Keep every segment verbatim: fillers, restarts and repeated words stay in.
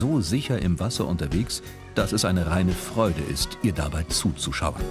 So sicher im Wasser unterwegs, dass es eine reine Freude ist, ihr dabei zuzuschauen.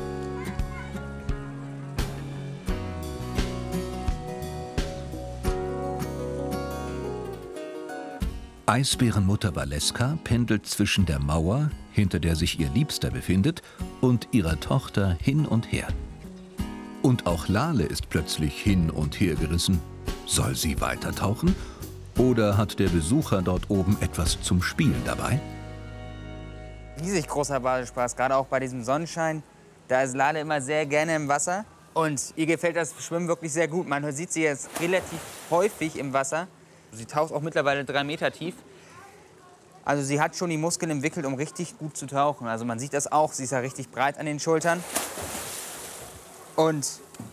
Eisbärenmutter Valeska pendelt zwischen der Mauer, hinter der sich ihr Liebster befindet, und ihrer Tochter hin und her. Und auch Lale ist plötzlich hin und her gerissen. Soll sie weitertauchen? Oder hat der Besucher dort oben etwas zum Spielen dabei? Riesig großer Badespaß, gerade auch bei diesem Sonnenschein. Da ist Lale immer sehr gerne im Wasser. Und ihr gefällt das Schwimmen wirklich sehr gut. Man sieht sie jetzt relativ häufig im Wasser. Sie taucht auch mittlerweile drei Meter tief. Also sie hat schon die Muskeln entwickelt, um richtig gut zu tauchen. Also man sieht das auch, sie ist ja richtig breit an den Schultern. Und,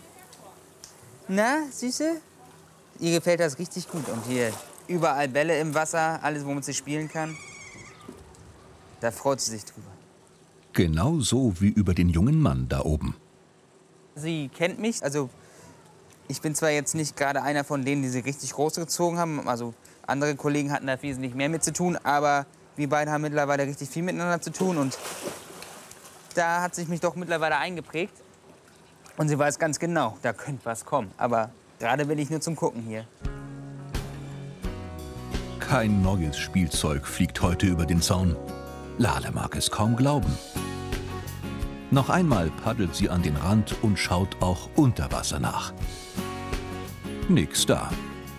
na, Süße? Ihr gefällt das richtig gut. Und hier überall Bälle im Wasser, alles, womit sie spielen kann. Da freut sie sich drüber. Genauso wie über den jungen Mann da oben. Sie kennt mich, also ich bin zwar jetzt nicht gerade einer von denen, die sie richtig großgezogen haben, also andere Kollegen hatten da wesentlich mehr mit zu tun, aber wir beide haben mittlerweile richtig viel miteinander zu tun und da hat sich mich doch mittlerweile eingeprägt und sie weiß ganz genau, da könnte was kommen, aber gerade bin ich nur zum Gucken hier. Kein neues Spielzeug fliegt heute über den Zaun. Lale mag es kaum glauben. Noch einmal paddelt sie an den Rand und schaut auch unter Wasser nach. Nix da.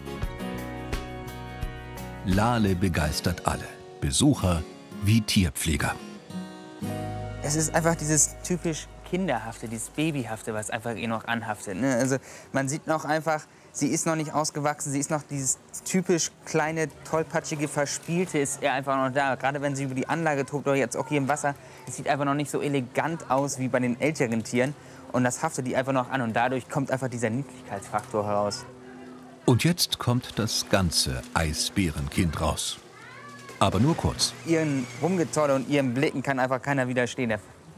Lale begeistert alle, Besucher wie Tierpfleger. Es ist einfach dieses typisch Kinderhafte, dieses Babyhafte, was einfach ihr noch anhaftet. Ne? Also man sieht noch einfach, sie ist noch nicht ausgewachsen, sie ist noch dieses typisch kleine, tollpatschige, verspielte ist ihr einfach noch da. Gerade wenn sie über die Anlage tobt oder jetzt auch hier im Wasser, es sieht einfach noch nicht so elegant aus wie bei den älteren Tieren. Und das haftet die einfach noch an und dadurch kommt einfach dieser Niedlichkeitsfaktor heraus. Und jetzt kommt das ganze Eisbärenkind raus. Aber nur kurz. Ihren Rumgetolle und ihren Blicken kann einfach keiner widerstehen. Ja,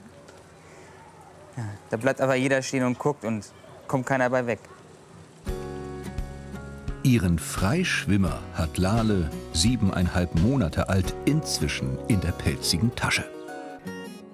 da bleibt aber jeder stehen und guckt und kommt keiner bei weg. Ihren Freischwimmer hat Lale, siebeneinhalb Monate alt, inzwischen in der pelzigen Tasche.